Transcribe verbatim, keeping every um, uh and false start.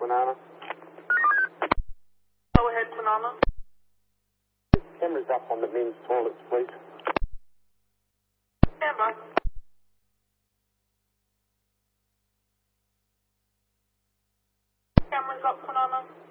Banana. Go ahead, Banana. Cameras up on the men's toilets, please. Camera. Cameras up, Banana.